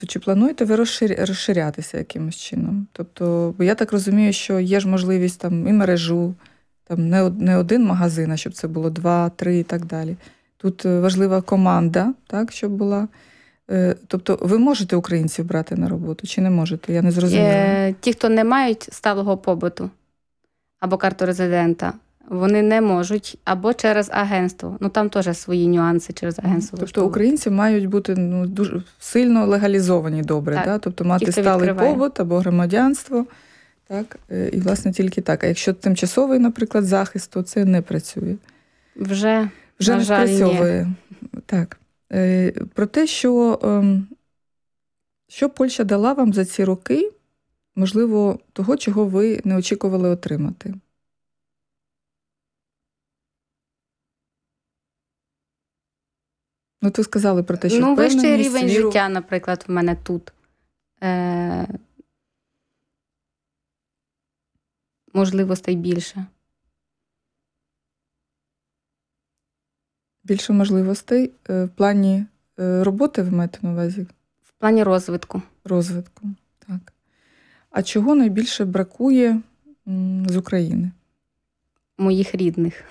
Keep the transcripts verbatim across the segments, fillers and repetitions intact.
То чи плануєте ви розшир- розширятися якимось чином? Тобто, бо я так розумію, що є ж можливість там і мережу, там не, од- не один магазин, а щоб це було два, три і так далі. Тут е, важлива команда, так, щоб була. Е, Тобто, ви можете українців брати на роботу чи не можете? Я не зрозуміла. Е, ті, хто не мають сталого побуту або карту резидента, вони не можуть або через агентство. Ну там теж свої нюанси через агентство. Тобто влаштовують. українці мають бути ну, дуже сильно легалізовані добре, Так. да? Тобто мати Ті, хто сталий відкриває. побут або громадянство. Так? Е, І, власне, тільки так. А якщо тимчасовий, наприклад, захист, то це не працює. Вже, Вже на не жаль, ні. спрацьовує. Так. Е, Про те, що, ем, що Польща дала вам за ці роки, можливо, того, чого ви не очікували отримати. Ну, ви сказали про те, що Ну, вищий впевненість, рівень віру. життя, наприклад, в мене тут. Е, можливостей більше. Більше можливостей е, в плані е, роботи, ви маєте на увазі, В плані розвитку. розвитку. Так. А чого найбільше бракує м, з України? Моїх рідних.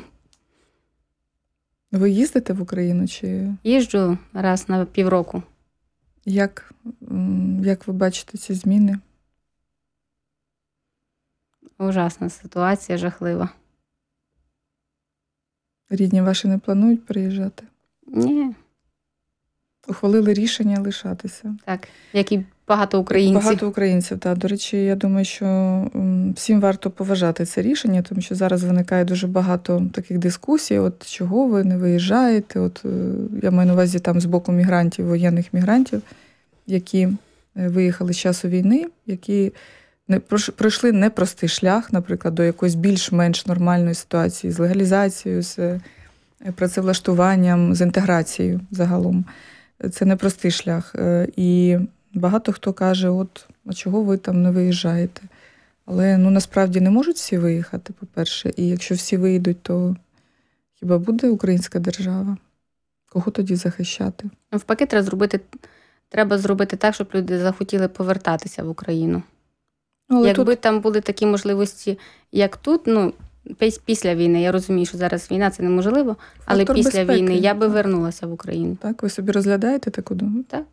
Ви їздите в Україну? Чи Їжджу раз на півроку. як, м, як ви бачите ці зміни? Ужасна ситуація, жахлива. Рідні ваші не планують приїжджати? Ні, Ухвалили рішення лишатися. так, як і багато українців. Багато українців, так. До речі, я думаю, що м, всім варто поважати це рішення, тому що зараз виникає дуже багато таких дискусій, от чого ви не виїжджаєте, от е, я маю на увазі там з боку мігрантів, воєнних мігрантів, які е, виїхали з часу війни, які не прош- пройшли непростий шлях, наприклад, до якоїсь більш-менш нормальної ситуації з легалізацією, з е, працевлаштуванням, з інтеграцією загалом. Це непростий шлях. Е, І багато хто каже, от, а чого ви там не виїжджаєте? Але ну, насправді не можуть всі виїхати, по-перше. І якщо всі виїдуть, то хіба буде українська держава? Кого тоді захищати? Навпаки, треба зробити, треба зробити так, щоб люди захотіли повертатися в Україну. Ну, але Якби тут, там були такі можливості, як тут, ну, піс- після війни, я розумію, що зараз війна, це неможливо, але Фактор після безпеки, війни я би так. вернулася в Україну. так, ви собі розглядаєте таку думку? Так.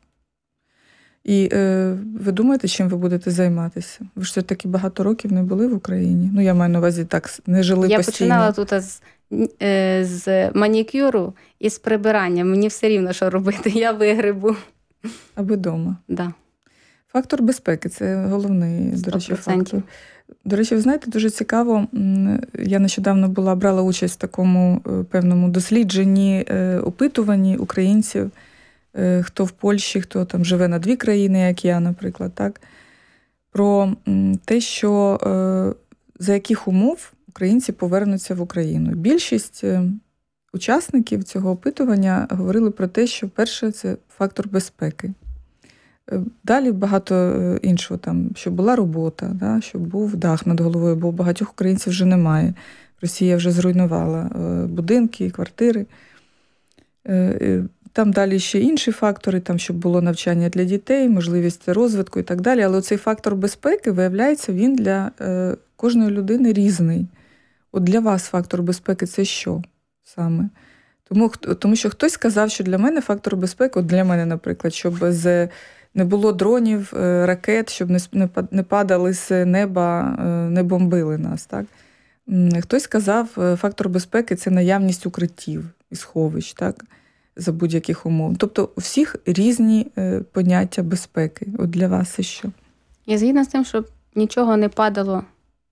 І е, ви думаєте, чим ви будете займатися? Ви ж все-таки багато років не були в Україні. Ну, я маю на увазі так, не жили Я постійно. починала тут з, е, з манікюру і з прибирання. Мені все рівно, що робити. Я вигрибу. Аби вдома. Да. Фактор безпеки – це головний, до речі, сто відсотків. фактор. До речі, ви знаєте, дуже цікаво, м, я нещодавно була, брала участь в такому е, певному дослідженні, е, опитуванні українців, е, хто в Польщі, хто там живе на дві країни, як я, наприклад, так, про м, те, що е, за яких умов українці повернуться в Україну. Більшість е, учасників цього опитування говорили про те, що перше – це фактор безпеки. Е, Далі багато е, іншого, там, щоб була робота, да, щоб був дах над головою, бо багатьох українців вже немає. Росія вже зруйнувала е, будинки, квартири. Е, е, Там далі ще інші фактори, там, щоб було навчання для дітей, можливість розвитку і так далі. Але цей фактор безпеки, виявляється, він для е, кожної людини різний. От для вас фактор безпеки – це що саме? Тому, хто- тому що хтось сказав, що для мене фактор безпеки, от для мене, наприклад, щоб з, не було дронів, е, ракет, щоб не, с- не па- не падали з неба, е, не бомбили нас. Так? М, Хтось сказав, е, фактор безпеки – це наявність укриттів і сховищ, так? За будь-яких умов. Тобто у всіх різні е, поняття безпеки. От для вас це що? Я згідна з тим, щоб нічого не падало,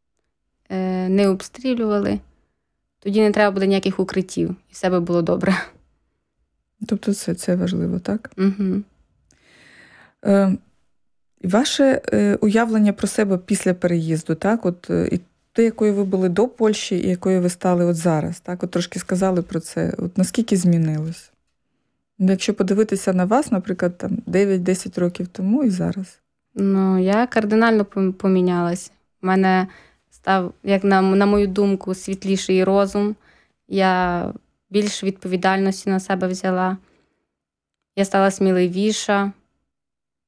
е, не обстрілювали, тоді не треба буде ніяких укриттів, і все би було добре. Тобто це, це важливо, так? Угу. Е, Ваше е, уявлення про себе після переїзду, так? От, е, і те, якою ви були до Польщі, і якою ви стали от зараз, так? От трошки сказали про це. От наскільки змінилось? Ну, якщо подивитися на вас, наприклад, там дев'ять-десять років тому і зараз. Ну, я кардинально пом- помінялась. У мене став, як на, на мою думку, світліший розум. Я більш відповідальності на себе взяла. Я стала сміливіша.